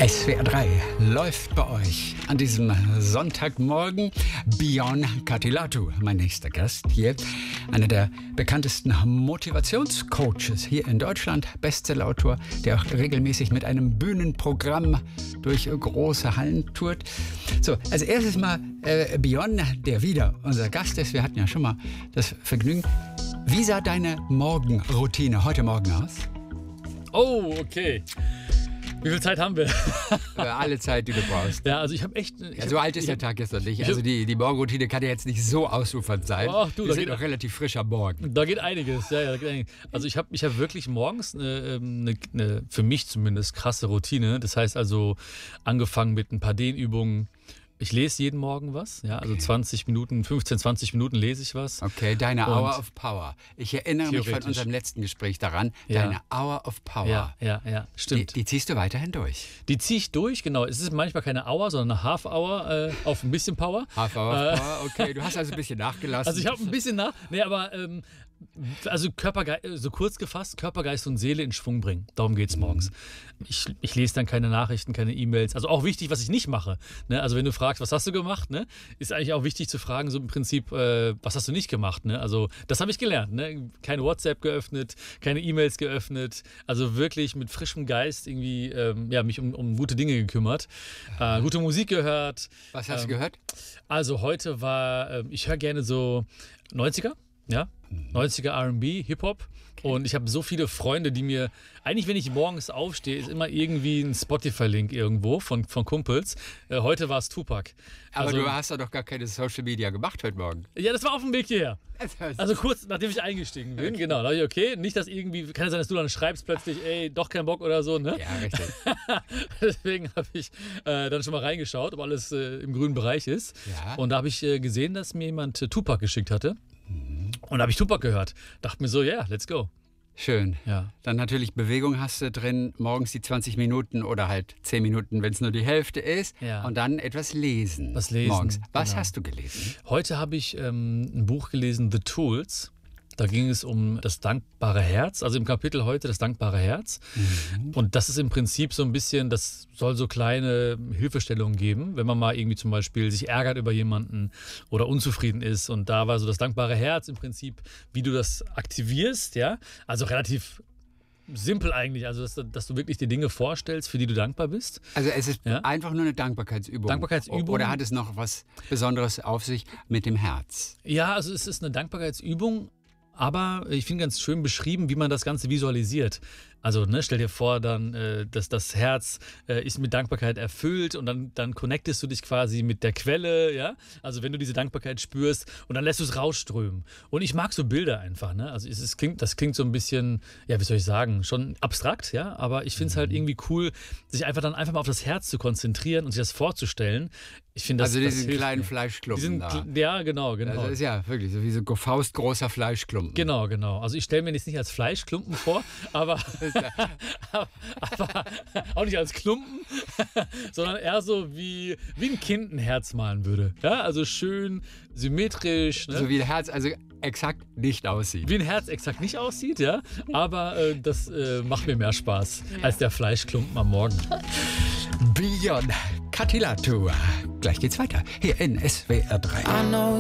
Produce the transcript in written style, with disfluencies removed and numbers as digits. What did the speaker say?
SWR 3 läuft bei euch an diesem Sonntagmorgen. Bion Katilatu, mein nächster Gast hier. Einer der bekanntesten Motivationscoaches hier in Deutschland. Bestsellerautor, der auch regelmäßig mit einem Bühnenprogramm durch große Hallen tourt. So, als erstes mal Bion, der wieder unser Gast ist. Wir hatten ja schon mal das Vergnügen. Wie sah deine Morgenroutine heute Morgen aus? Oh, okay. Wie viel Zeit haben wir? Alle Zeit, die du brauchst. Ja, also ich habe echt... so alt ist der Tag jetzt noch nicht. Also die Morgenroutine kann ja jetzt nicht so ausufernd sein. Ach du, wir sind noch relativ frisch am Morgen. Da geht einiges. Ja, da geht einiges. Also ich hab wirklich morgens eine, für mich zumindest, krasse Routine. Das heißt also, angefangen mit ein paar Dehnübungen. Ich lese jeden Morgen was, ja, also 20 Minuten, 15, 20 Minuten lese ich was. Okay, deine Hour of Power. Ich erinnere mich von unserem letzten Gespräch daran, deine Hour of Power. Ja, stimmt. Die ziehst du weiterhin durch? Die ziehe ich durch, genau. Es ist manchmal keine Hour, sondern eine Half Hour auf ein bisschen Power. Half Hour of Power, okay. Du hast also ein bisschen nachgelassen. Also ich habe ein bisschen nee, aber also so kurz gefasst, Körper, Geist und Seele in Schwung bringen. Darum geht es morgens. Ich lese dann keine Nachrichten, keine E-Mails. Also auch wichtig, was ich nicht mache. Ne? Also wenn du fragst, was hast du gemacht, ne? Ist eigentlich auch wichtig zu fragen, so im Prinzip, was hast du nicht gemacht. Ne? Also das habe ich gelernt. Ne? Keine WhatsApp geöffnet, keine E-Mails geöffnet. Also wirklich mit frischem Geist irgendwie mich um gute Dinge gekümmert. Gute Musik gehört. Was hast du gehört? Also heute ich höre gerne so 90er. Ja, 90er R&B, Hip-Hop. Und ich habe so viele Freunde, die mir, eigentlich wenn ich morgens aufstehe, ist immer irgendwie ein Spotify-Link irgendwo von Kumpels. Heute war es Tupac. Aber du hast doch gar keine Social Media gemacht heute Morgen. Ja, das war auf dem Weg hierher. Also kurz nachdem ich eingestiegen bin, genau. Da dachte ich, okay, nicht, dass irgendwie, kann ja sein, dass du dann schreibst plötzlich, ey, doch kein Bock oder so, ne? Ja, richtig. Deswegen habe ich dann schon mal reingeschaut, ob alles im grünen Bereich ist. Ja. Und da habe ich gesehen, dass mir jemand Tupac geschickt hatte. Und da habe ich Tupac gehört. Dachte mir so, ja, let's go. Schön. Ja. Dann natürlich Bewegung hast du drin, morgens die 20 Minuten oder halt 10 Minuten, wenn es nur die Hälfte ist. Ja. Und dann etwas lesen. Was lesen. Morgens. Was genau. hast du gelesen? Heute habe ich ein Buch gelesen, The Tools. Da ging es um das dankbare Herz, also im Kapitel heute das dankbare Herz. Und das ist im Prinzip so ein bisschen, das soll so kleine Hilfestellungen geben, wenn man mal irgendwie zum Beispiel sich ärgert über jemanden oder unzufrieden ist. Und da war so das dankbare Herz im Prinzip, wie du das aktivierst, ja. Also relativ simpel eigentlich, also dass du wirklich die Dinge vorstellst, für die du dankbar bist. Also es ist einfach nur eine Dankbarkeitsübung. Dankbarkeitsübung. Oder hat es noch was Besonderes auf sich mit dem Herz? Ja, also es ist eine Dankbarkeitsübung. Aber ich finde ganz schön beschrieben, wie man das Ganze visualisiert. Also stell dir vor, dann, dass das Herz ist mit Dankbarkeit erfüllt und dann connectest du dich quasi mit der Quelle, ja. Also wenn du diese Dankbarkeit spürst und dann lässt du es rausströmen. Und ich mag so Bilder einfach, ne. Also das klingt so ein bisschen, ja, wie soll ich sagen, schon abstrakt, ja. Aber ich finde es halt irgendwie cool, sich einfach mal auf das Herz zu konzentrieren und sich das vorzustellen. Ich finde das. Also diesen das kleinen Fleischklumpen da. Ja, genau. Das ist ja wirklich so wie so faustgroßer Fleischklumpen. Genau. Also ich stelle mir das nicht als Fleischklumpen vor, aber auch nicht als Klumpen, sondern eher so wie ein Kind ein Herz malen würde. Ja, also schön symmetrisch. Ne? So wie ein Herz also exakt nicht aussieht. Wie ein Herz exakt nicht aussieht, ja. Aber das macht mir mehr Spaß als der Fleischklumpen am Morgen. Bion Katilatu. Gleich geht's weiter hier in SWR 3.